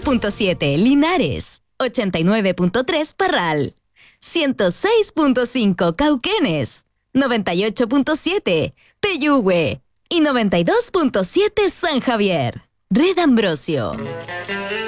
91.7 Linares, 89.3 Parral, 106.5 Cauquenes, 98.7 Peyúgue y 92.7 San Javier. Red Ambrosio.